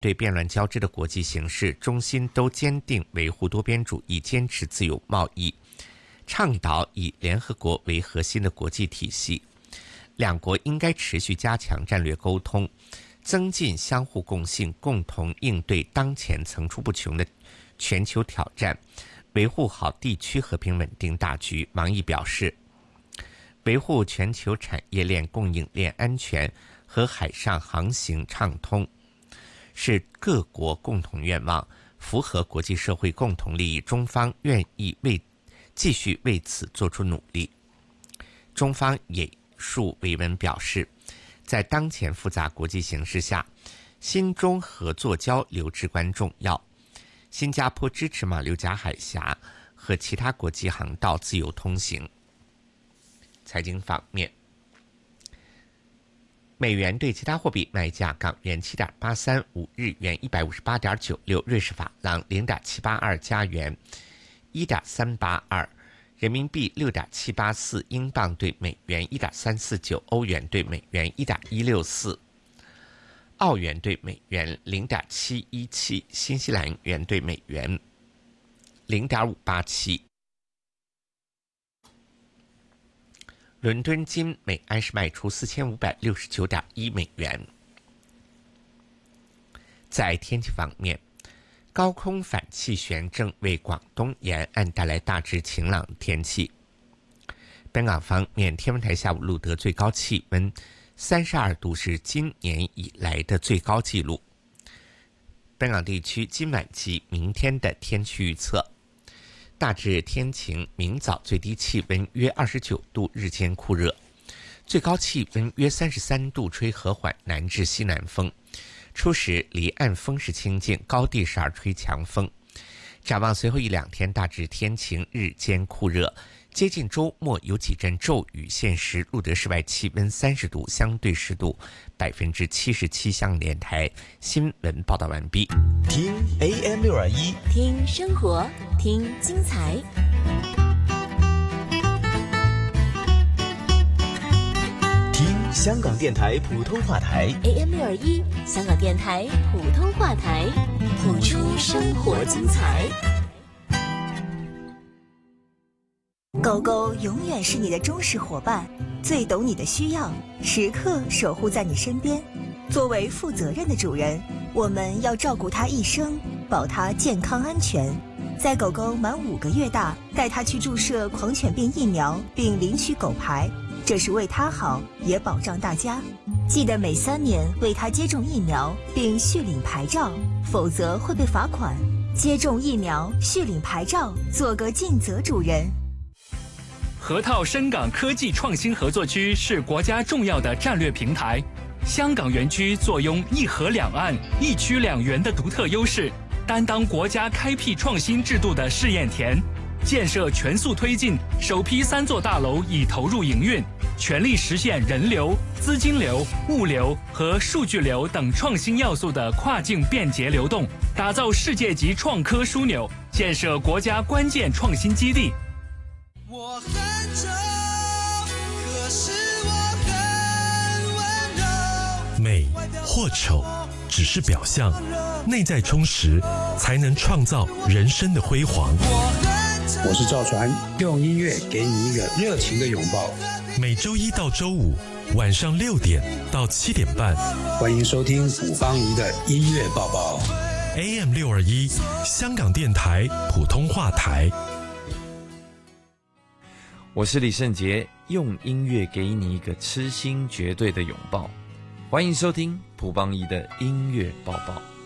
对变乱交织的国际形势，中心都坚定维护多边主义，坚持自由贸易，倡导以联合国为核心的国际体系。两国应该持续加强战略沟通，增进相互共信，共同应对当前层出不穷的全球挑战，维护好地区和平稳定大局。王毅表示，维护全球产业链、供应链安全和海上航行畅通是各国共同愿望，符合国际社会共同利益，中方愿意继续为此做出努力。中方也述维文表示，在当前复杂国际形势下，新中合作交流至关重要。新加坡支持马六甲海峡和其他国际航道自由通行。财经方面，美元对其他货币卖价：港元7.835，日元158.96，瑞士法郎0.782，加元1.382，人民币6.784，英镑对美元1.349，欧元对美元1.164，澳元对美元0.717，新西兰元对美元0.587。伦敦金每安士卖出4569.1美元。在天气方面，高空反气旋正为广东沿岸带来大致晴朗的天气。本港方面，天文台下午录得最高气温32度，是今年以来的最高纪录。本港地区今晚及明天的天气预测：大致天晴，明早最低气温约29度，日间酷热，最高气温约33度，吹和缓南至西南风。初时离岸风势清劲，高地时而吹强风。展望随后一两天大致天晴，日间酷热，接近周末有几阵骤雨，现时录得室外气温30度，相对湿度77%。香港电台新闻报道完毕。 听 AM621， 听生活，听精彩。 听香港电台普通话台 AM621，香港电台普通话台，谱出生活精彩。 狗狗永远是你的忠实伙伴，最懂你的需要，时刻守护在你身边。作为负责任的主人，我们要照顾它一生，保它健康安全。在狗狗满5个月大，带它去注射狂犬病疫苗，并领取狗牌，这是为它好，也保障大家。记得每3年为它接种疫苗，并续领牌照，否则会被罚款。接种疫苗，续领牌照，做个尽责主人。 河套深港科技创新合作区是国家重要的战略平台。香港园区坐拥一河两岸、一区两园的独特优势，担当国家开辟创新制度的试验田。建设全速推进，首批3座大楼已投入营运，全力实现人流、资金流、物流和数据流等创新要素的跨境便捷流动，打造世界级创科枢纽，建设国家关键创新基地。 我很丑，可是我很温柔。 美或丑只是表象，内在充实才能创造人生的辉煌。 我是赵传，用音乐给你一个热情的拥抱。 每周1到周5晚上6点到7点半， 欢迎收听古方怡的音乐报报。 AM621，香港电台普通话台。 我是李圣杰，用音乐给你一个痴心绝对的拥抱。欢迎收听蒲邦仪的音乐报报。